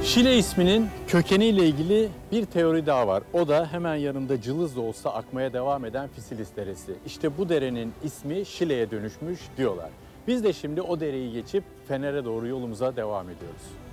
Şile isminin kökeniyle ilgili bir teori daha var. O da hemen yanında cılız da olsa akmaya devam eden Fisilis Deresi. İşte bu derenin ismi Şile'ye dönüşmüş diyorlar. Biz de şimdi o dereyi geçip Fener'e doğru yolumuza devam ediyoruz.